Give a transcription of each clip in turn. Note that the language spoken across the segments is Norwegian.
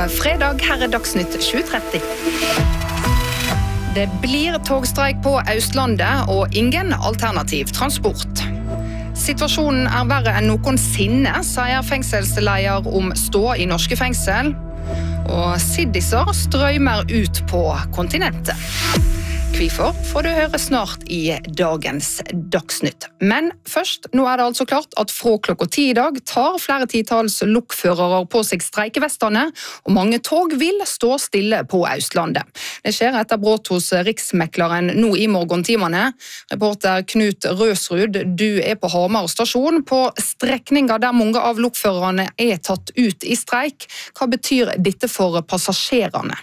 fredag. Her er Dagsnytt 2030. Det blir togstreik på Østlandet og ingen alternativ transport. Situasjonen er verre enn noensinne, sier fengselsleder om stå i norske fengsel. Og siddiser strømmer ut på kontinentet. Hvorfor får du høre snart i dagens Dagsnytt. Men først, nå er det altså klart at fra klokka 10 i dag tar flere titalls lokførere på seg streikevestene, og mange tog vil stå stille på Østlandet. Det skjer etter brudd hos Riksmekleren nå i morgentimene. Reporter Knut Røsrud, du er på Hamar stasjon på strekninger der mange av lokførerne er tatt ut i streik. Hva betyr dette for passasjerene?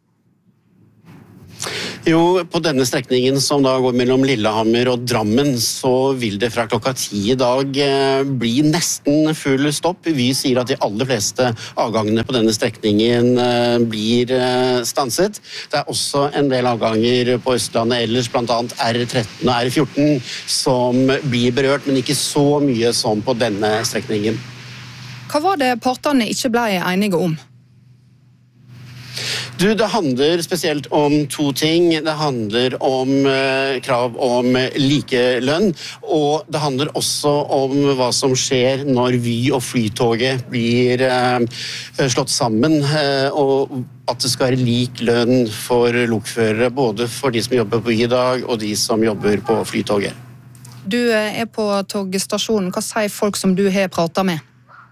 Jo, på denne strekningen som da går mellom Lillehammer og Drammen, så vil det fra klokka 10 i dag bli nesten full stopp. Vi sier at de aller fleste avgangene på denne strekningen blir stanset. Det er også en del avganger på Østlandet ellers, blant annet R13 og R14, som blir berørt, men ikke så mye som på denne strekningen. Hva var det partene ikke ble enige om? Det handler spesielt om to ting. Det handler om krav om likelønn, og det handler også om hva som skjer når Vy og Flytoget blir slått sammen, og at det skal være lik lønn for lokførere, både for de som jobber på Vy i dag, og de som jobber på Flytoget. Du er på togstasjonen. Hva sier folk som du har pratet med?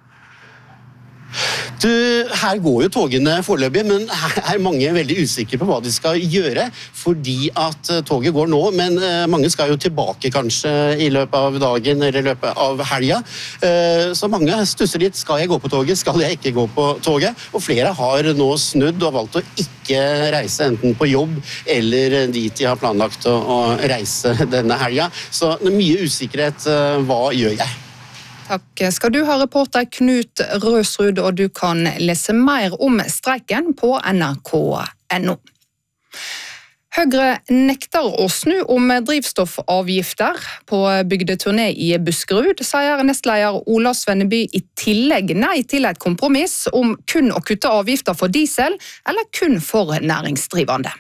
Her går jo togene foreløpig, men her er mange veldig usikre på hva de skal gjøre, fordi at toget går nå, men mange skal jo tilbake kanskje i løpet av dagen eller i løpet av helga. Så mange stusser litt, skal jeg gå på toget, skal jeg ikke gå på toget? Og flere har nå snudd og valgt å ikke reise enten på jobb eller dit de har planlagt å reise denne helga. Så det er mye usikkerhet, hva gjør jeg? Takk skal du ha, reporter Knut Røsrud, og du kan lese mer om streiken på nrk.no. Høyre nekter å snu om drivstoffavgifter på bygdeturné i Buskerud, sier nestleder Ola Svenneby i tillegg nei til et kompromiss om kun å kutte avgifter for diesel, eller kun for næringsdrivende.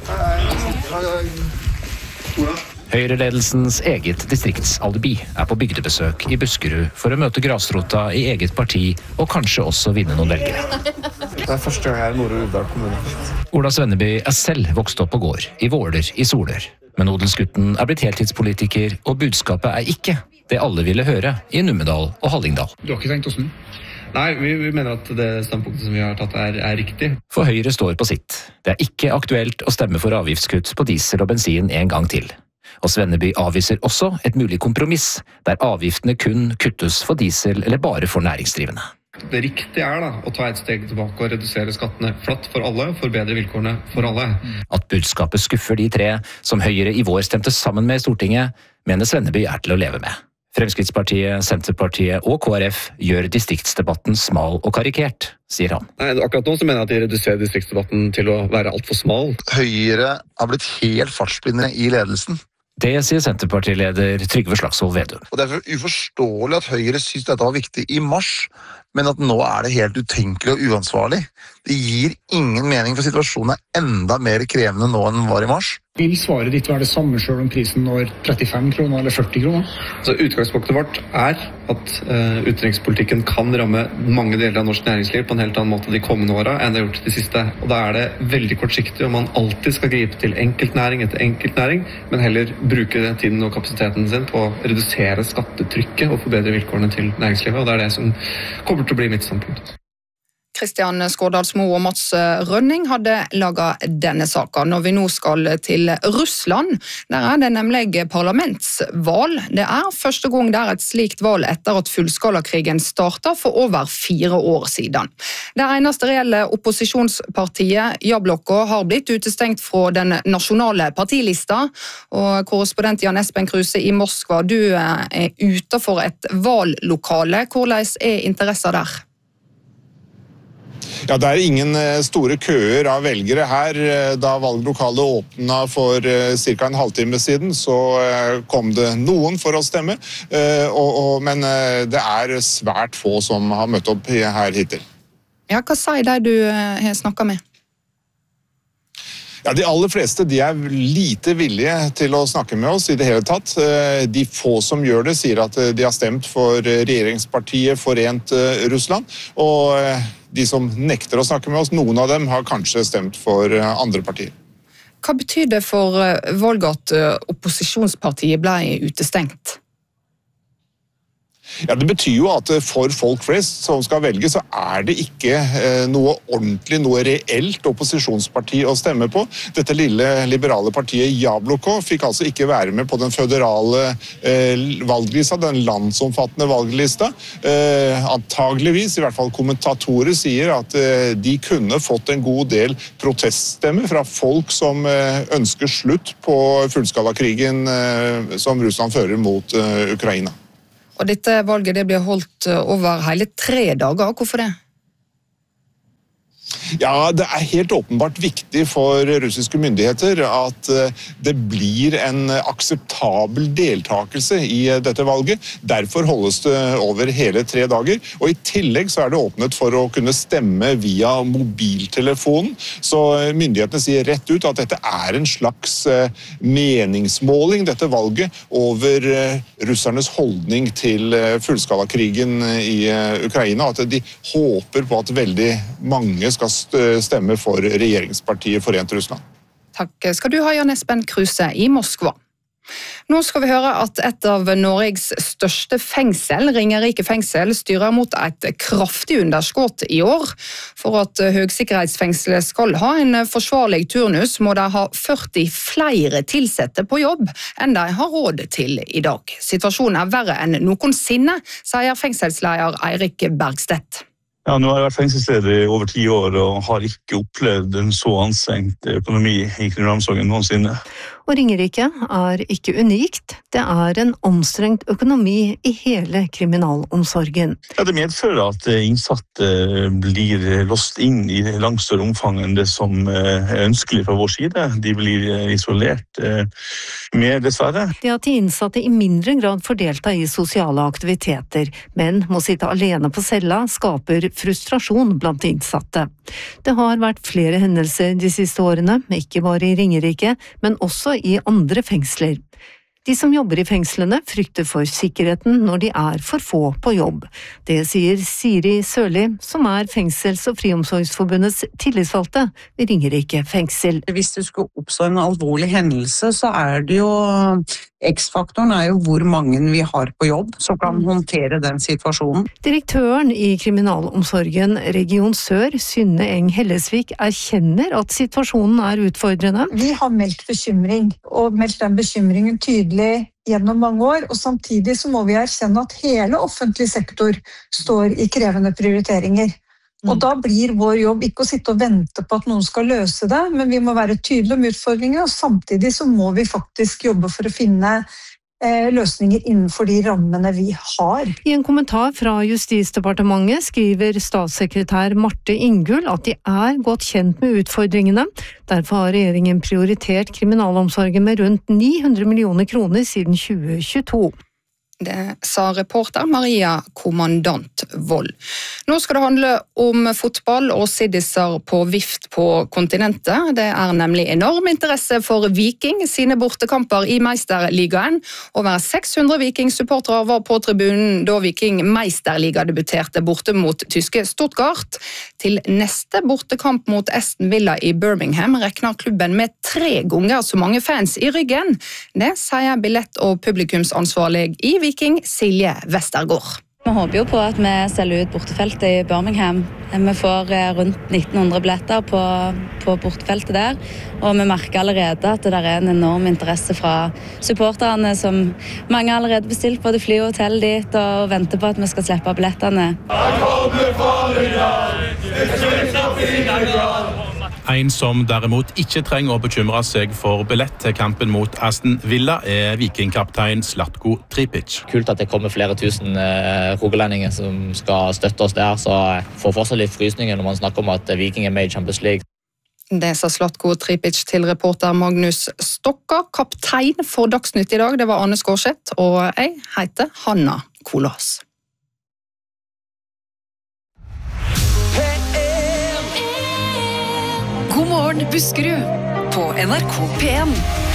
Høyre-ledelsens eget distriktsalibi er på bygdebesøk i Buskerud for å møte grasrota i eget parti og kanskje også vinne noen velgere. Det er første gang jeg er i Nord-Uvdal kommune. Ola Svenneby er selv vokst opp på gård i Våler i Soler. Men odelsgutten er blitt heltidspolitiker, og budskapet er ikke det alle ville høre i Numedal og Hallingdal. Du har ikke tenkt å snu? Nei, vi mener at det standpunktet som vi har tatt er riktig. For Høyre står på sitt. Det er ikke aktuelt å stemme for avgiftskutt på diesel og bensin en gang til. Og Svenneby avviser også et mulig kompromiss, der avgiftene kun kuttes for diesel eller bare for næringsdrivende. Det riktige er da å ta et steg tilbake og redusere skattene flatt for alle og forbedre vilkårene for alle. At budskapet skuffer de tre som Høyre i vår stemte sammen med i Stortinget, mener Svenneby er til å leve med. Fremskrittspartiet, Senterpartiet og KrF gjør distriktsdebatten smal og karikert, sier han. Nei, akkurat nå så mener jeg at de reduserer distriktsdebatten til å være alt for smal. Høyre har blitt helt fartsblinde i ledelsen. Det sier Senterpartileder Trygve Slagsvold Vedum. Og det er uforståelig at Høyre synes dette var viktig i mars, men at nå er det helt utenkelig og uansvarlig. Det gir ingen mening, for situasjonen er enda mer krevende nå enn den var i mars. Vil svaret ditt være det samme selv om prisen når 35 kroner eller 40 kroner? Så utgangspunktet vårt er at utenrikspolitikken kan ramme mange deler av norsk næringsliv på en helt annen måte de kommende årene enn det har gjort de siste. Og da er det veldig kortsiktig om man alltid skal gripe til enkeltnæring etter enkeltnæring, men heller bruke tiden og kapasiteten sin på å redusere skattetrykket og forbedre vilkårene til næringslivet. Og det er det som kommer til å bli mitt standpunkt. Kristian Skårdalsmo og Mats Rønning hadde laget denne saken. Når vi nå skal til Russland, der er det nemlig parlamentsvalg. Det er første gang det er et slikt valg etter at fullskalakrigen startet for over 4 år siden. Det eneste reelle opposisjonspartiet, Jabloko, har blitt utestengt fra den nasjonale partilista. Og korrespondent Jan Espen Kruse i Moskva, du er ute for et valglokale. Hvordan er interessen der? Ja, det er ingen store køer av velgere her. Da valglokalet åpnet for cirka en halvtime siden, så kom det noen for å stemme, men det er svært få som har møtt opp her hittil. Ja, hva sier de du har snakket med? Ja, de aller fleste de er lite villige til å snakke med oss i det hele tatt. De få som gjør det sier at de har stemt for regjeringspartiet Forent Russland, og de som nekter å snakke med oss, noen av dem har kanskje stemt for andre partier. Hva betyr det for valget at opposisjonspartiet ble utestengt? Ja, det betyr jo at for folk flest som skal velge, så er det ikke noe ordentlig, noe reelt opposisjonsparti å stemme på. Dette lille liberale partiet Jabloko fikk altså ikke være med på den føderale valglista, den landsomfattende valglista. Antageligvis, i hvert fall kommentatorer sier at de kunne fått en god del proteststemmer fra folk som ønsker slutt på fullskalakrigen som Russland fører mot Ukraina. Og dette valget det blir holdt over hele 3 dager. Hvorfor det? Ja, det er helt åpenbart viktig for russiske myndigheter at det blir en akseptabel deltakelse i dette valget. Derfor holdes det over hele 3 dager. Og i tillegg så er det åpnet for å kunne stemme via mobiltelefonen. Så myndighetene sier rett ut at dette er en slags meningsmåling, dette valget, over russernes holdning til fullskalakrigen i Ukraina. At de håper på at veldig mange skal stemme for regjeringspartiet Forent Russland. Takk skal du ha, Jan Espen Kruse i Moskva. Nå skal vi høre at et av Norges største fengsel, Ringerike fengsel, styrer mot et kraftig underskudd i år. For at høgsikkerhetsfengselet skal ha en forsvarlig turnus, må de ha 40 flere tilsette på jobb enn de har råd til i dag. Situasjonen er verre enn noensinne, sier fengselsleder Eirik Bergstedt. Ja, nå har jeg vært fengselsleder i over 10 år og har ikke opplevd en så anstrengt økonomi i kriminalomsorgen noensinne. Og Ringerike er ikke unikt. Det er en anstrengt økonomi i hele kriminalomsorgen. Ja, det medfører at innsatte blir låst inn i langt større omfang enn det som er ønskelig fra vår side. De blir isolert mer, dessverre. Det at de innsatte i mindre grad får delta i sosiale aktiviteter, men må sitte alene på cella, skaper frustrasjon blant innsatte. Det har vært flere hendelser de siste årene, ikke bare i Ringerike, men også i andre fengsler. De som jobber i fengslene frykter for sikkerheten når de er for få på jobb. Det sier Siri Sørli, som er Fengsels- og Friomsorgsforbundets tillitsvalgte ved Ringerike fengsel. Hvis det skulle oppstå en alvorlig hendelse, så er det jo X-faktoren er jo hvor mange vi har på jobb som kan håndtere den situasjonen. Direktøren i Kriminalomsorgen Region Sør, Synne Eng Hellesvik, erkjenner at situasjonen er utfordrende. Vi har meldt bekymring, og meldt den bekymringen tydelig gjennom mange år, og samtidig så må vi erkjenne at hele offentlig sektor står i krevende prioriteringer. Og da blir vår jobb ikke å sitte og vente på at noen skal løse det, men vi må være tydelige om utfordringer, og samtidig så må vi faktisk jobbe for å finne løsninger innenfor de rammene vi har. I en kommentar fra Justisdepartementet skriver statssekretær Marte Ingull at de er godt kjent med utfordringene. Derfor har regjeringen prioritert kriminalomsorgen med rundt 900 millioner kroner siden 2022. Det sa reporter Maria Kommandant Vold. Nå skal det handle om fotball og siddiser på vift på kontinentet. Det er nemlig enorm interesse for Viking sine bortekamper i Meisterligaen. Over 600 Viking-supportere var på tribunen da Viking Meisterliga debuterte borte mot tyske Stuttgart. Til neste bortekamp mot Aston Villa i Birmingham regner klubben med 3 ganger så mange fans i ryggen. Det sier billett- og publikumsansvarlig i Viking, Silje Vestergaard. Vi håper jo på at vi selger ut bortefeltet i Birmingham. Vi får rundt 1900 billetter på bortefeltet der, og vi merker allerede at det er en enorm interesse fra supporterne, som mange har allerede bestilt både fly og hotell dit, og venter på at vi skal slippe billettene. En som derimot ikke trenger å bekymre seg for billett til kampen mot Aston Villa er vikingkaptein Zlatko Tripic. Kult at det kommer flere tusen rogalendinger som skal støtte oss der, så får fortsatt litt frysninger når man snakker om at Viking er med i Champions League. Det sa Zlatko Tripic til reporter Magnus Stokka. Kaptein for Dagsnytt i dag, det var Anne Skårseth, og jeg heter Hanna Kolås. Hey, hey. Morgen Buskerud på NRK P1.